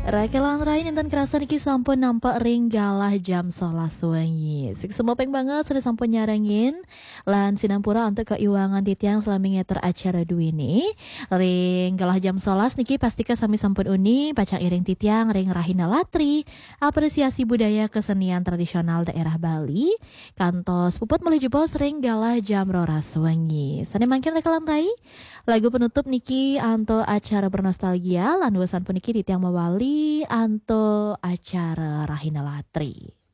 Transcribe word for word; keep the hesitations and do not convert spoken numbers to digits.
Rakelan Rain intan kerasa niki sampun nampak ring galah jam sebelas wengi. Sik semua peng banget sudah sampun nyarengin. Lan sinampura untuk keiwangan titiang selami ngeter acara dua ini. Ring galah jam sebelas niki pastika sami sampun uni pacang iring titiang ring Rahina Latri. Apresiasi budaya kesenian tradisional daerah Bali. Kantos puput mulai jebos ring galah jam roras wengi. Sane mangkin Rakelan Rai. Lagu penutup niki anto acara bernostalgia lan wesan puniki titiang mawali anto acara Rahina Latri.